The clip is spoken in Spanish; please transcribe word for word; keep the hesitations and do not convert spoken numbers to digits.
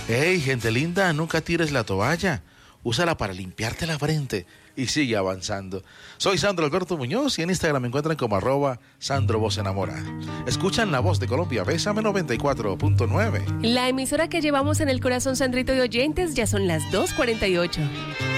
Hey, gente linda, nunca tires la toalla. Úsala para limpiarte la frente y sigue avanzando. Soy Sandro Alberto Muñoz y en Instagram me encuentran como arroba Sandro Voz Enamora. Escuchan La Voz de Colombia, Bésame noventa y cuatro punto nueve. La emisora que llevamos en el corazón, Sandrito, de oyentes, ya son las dos cuarenta y ocho.